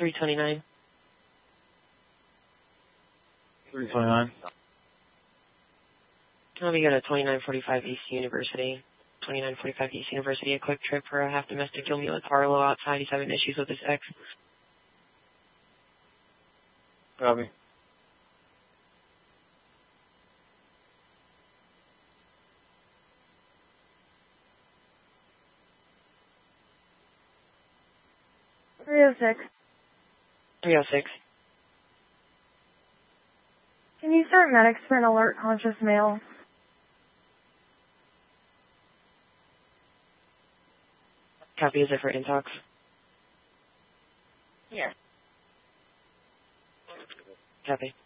329. 329. Let me go to 2945 East University. 2945 East University, a quick trip for a half domestic. You'll meet with Harlow outside. He's having issues with his ex. Copy. .306. 306. Can you start medics for an alert conscious male? Copy, is it for intox? Yes. Copy.